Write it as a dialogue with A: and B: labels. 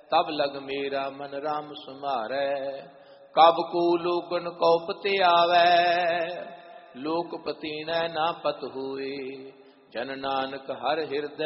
A: तब लग मेरा मन राम सुमारै। कब को लोगन कौपते आवे, लोकपति न ना पत हुए। जन नानक हर हृदय